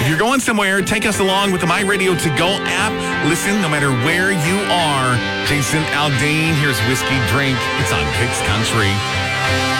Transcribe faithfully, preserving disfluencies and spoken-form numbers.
If you're going somewhere, take us along with the My Radio To Go app. Listen no matter where you are. Jason Aldean, here's Whiskey Drink. It's on Kicks Country.